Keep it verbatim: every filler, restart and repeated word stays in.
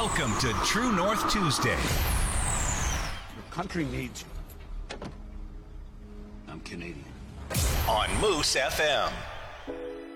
Welcome to True North Tuesday. Your country needs you. I'm Canadian. On Moose F M.